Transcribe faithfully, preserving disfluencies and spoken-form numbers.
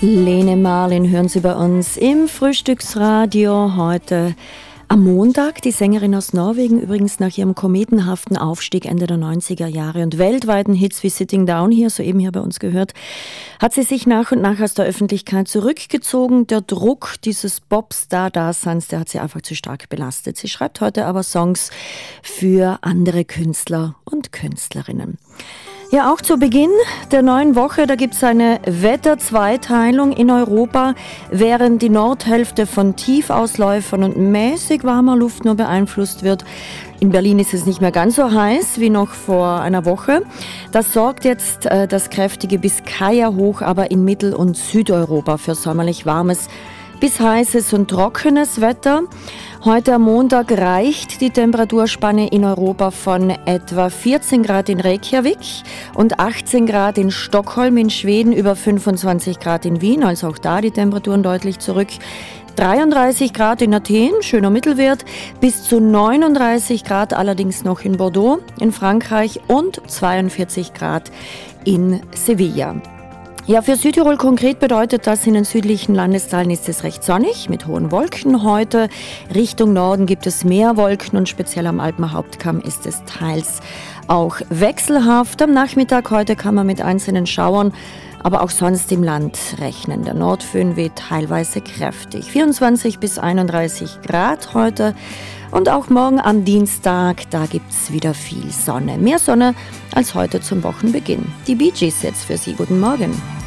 Lene Marlin hören Sie bei uns im Frühstücksradio heute am Montag. Die Sängerin aus Norwegen, übrigens nach ihrem kometenhaften Aufstieg Ende der neunziger Jahre und weltweiten Hits wie Sitting Down hier, soeben hier bei uns gehört, hat sie sich nach und nach aus der Öffentlichkeit zurückgezogen. Der Druck dieses Popstar-Daseins, der hat sie einfach zu stark belastet. Sie schreibt heute aber Songs für andere Künstler und Künstlerinnen. Ja, auch zu Beginn der neuen Woche, da gibt es eine Wetterzweiteilung in Europa, während die Nordhälfte von Tiefausläufern und mäßig warmer Luft nur beeinflusst wird. In Berlin ist es nicht mehr ganz so heiß wie noch vor einer Woche. Das sorgt jetzt äh, das kräftige Biskaya-Hoch aber in Mittel- und Südeuropa für sommerlich warmes bis heißes und trockenes Wetter. Heute am Montag reicht die Temperaturspanne in Europa von etwa vierzehn Grad in Reykjavik und achtzehn Grad in Stockholm in Schweden, über fünfundzwanzig Grad in Wien, also auch da die Temperaturen deutlich zurück. dreiunddreißig Grad in Athen, schöner Mittelwert, bis zu neununddreißig Grad allerdings noch in Bordeaux in Frankreich und zweiundvierzig Grad in Sevilla. Ja, für Südtirol konkret bedeutet das, in den südlichen Landesteilen ist es recht sonnig mit hohen Wolken heute. Richtung Norden gibt es mehr Wolken und speziell am Alpenhauptkamm ist es teils auch wechselhaft. Am Nachmittag heute kann man mit einzelnen Schauern, aber auch sonst im Land rechnen. Der Nordföhn weht teilweise kräftig. vierundzwanzig bis einunddreißig Grad heute. Und auch morgen am Dienstag, da gibt's wieder viel Sonne. Mehr Sonne als heute zum Wochenbeginn. Die Bee Gees jetzt für Sie. Guten Morgen.